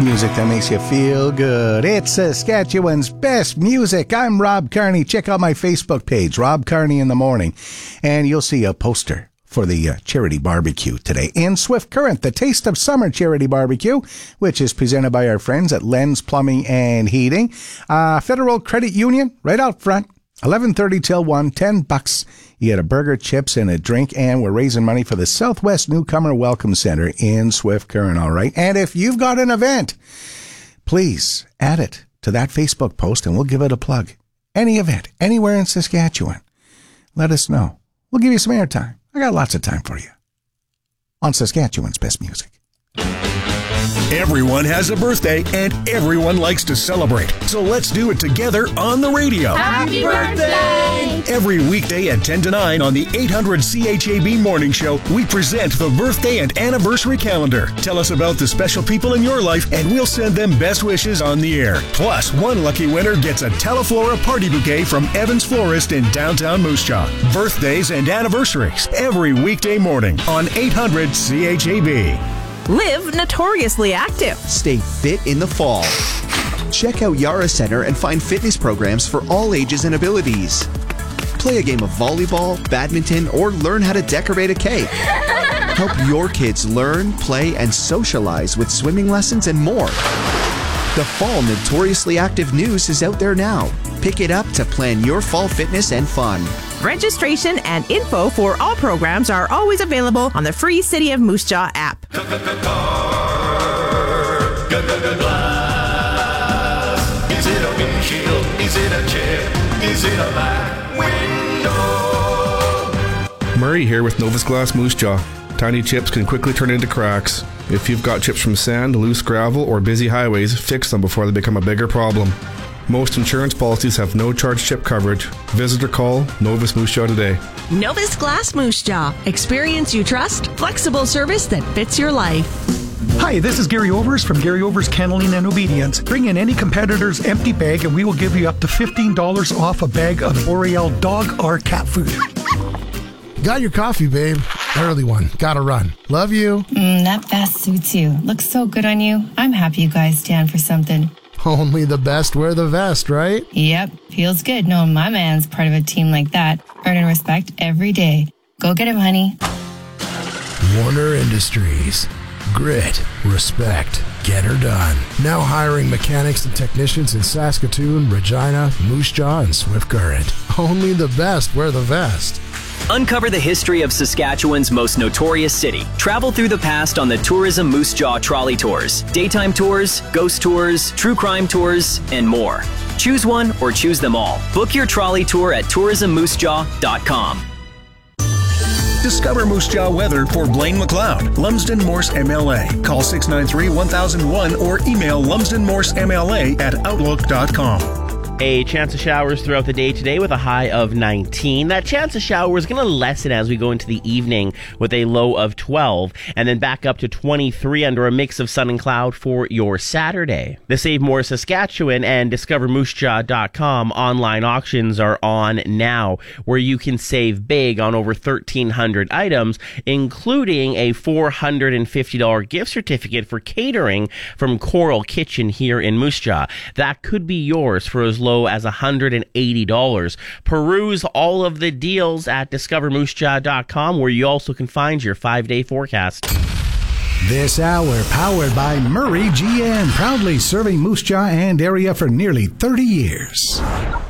Music that makes you feel good. It's Saskatchewan's best music. I'm Rob Carney. Check out my Facebook page, Rob Carney in the Morning, and you'll see a poster for the charity barbecue today in Swift Current, the Taste of Summer charity barbecue, which is presented by our friends at Lens Plumbing and Heating. Federal Credit Union, right out front, 11:30 till 1, $10. You get a burger, chips, and a drink, and we're raising money for the Southwest Newcomer Welcome Center in Swift Current, all right? And if you've got an event, please add it to that Facebook post, and we'll give it a plug. Any event, anywhere in Saskatchewan, let us know. We'll give you some airtime. I got lots of time for you on Saskatchewan's best music. Everyone has a birthday, and everyone likes to celebrate. So let's do it together on the radio. Happy birthday! Every weekday at 10 to 9 on the 800 CHAB Morning Show, we present the birthday and anniversary calendar. Tell us about the special people in your life, and we'll send them best wishes on the air. Plus, one lucky winner gets a Teleflora party bouquet from Evans Florist in downtown Moose Jaw. Birthdays and anniversaries every weekday morning on 800 CHAB. Live notoriously active. Stay fit in the fall. Check out Yara Center and find fitness programs for all ages and abilities. Play a game of volleyball, badminton, or learn how to decorate a cake. Help your kids learn, play, and socialize with swimming lessons and more. The Fall Notoriously Active news is out there now. Pick it up to plan your fall fitness and fun. Registration and info for all programs are always available on the free City of Moose Jaw app. Is it a windshield? Is it a chip? Is it a back window? Murray here with Novus Glass Moose Jaw. Tiny chips can quickly turn into cracks. If you've got chips from sand, loose gravel, or busy highways, fix them before they become a bigger problem. Most insurance policies have no charge chip coverage. Visit or call Novus Moose Jaw today. Novus Glass Moose Jaw. Experience you trust. Flexible service that fits your life. Hi, this is Gary Overs from Gary Overs Kenneling and Obedience. Bring in any competitor's empty bag and we will give you up to $15 off a bag of Boreal dog or cat food. Got your coffee, babe. Early one. Gotta run. Love you. That vest suits you. Looks so good on you. I'm happy you guys stand for something. Only the best wear the vest, right? Yep. Feels good knowing my man's part of a team like that. Earning respect every day. Go get him, honey. Warner Industries. Grit. Respect. Get her done. Now hiring mechanics and technicians in Saskatoon, Regina, Moose Jaw, and Swift Current. Only the best wear the vest. Uncover the history of Saskatchewan's most notorious city. Travel through the past on the Tourism Moose Jaw Trolley Tours. Daytime tours, ghost tours, true crime tours, and more. Choose one or choose them all. Book your trolley tour at tourismmoosjaw.com. Discover Moose Jaw weather for Blaine McLeod, Lumsden Morse MLA. Call 693-1001 or email lumsdenmorsemla@outlook.com. A chance of showers throughout the day today with a high of 19. That chance of shower is going to lessen as we go into the evening with a low of 12 and then back up to 23 under a mix of sun and cloud for your Saturday. The Save More Saskatchewan and DiscoverMooseJaw.com online auctions are on now, where you can save big on over 1,300 items, including a $450 gift certificate for catering from Coral Kitchen here in Moose Jaw. That could be yours for as low as $180. Peruse all of the deals at DiscoverMooseJaw.com, where you also can find your 5-day forecast. This hour powered by Murray GM, proudly serving Moose Jaw and area for nearly 30 years.